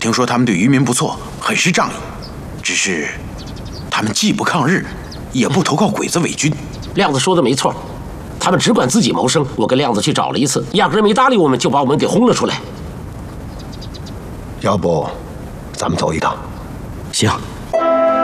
听说他们对渔民不错，很是仗义。只是，他们既不抗日，也不投靠鬼子伪军。 亮子说的没错，他们只管自己谋生。我跟亮子去找了一次，压根没搭理我们，就把我们给轰了出来。 要不，咱们走一趟？ 行。